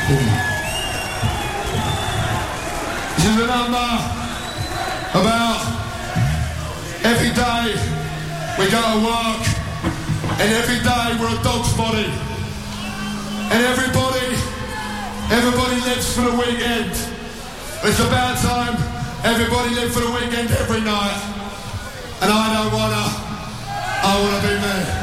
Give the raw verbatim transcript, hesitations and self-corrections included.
This is a number about every day we go to work and every day we're a dog's body and everybody, everybody lives for the weekend. It's about time everybody live for the weekend every night, and I don't wanna, I wanna be me.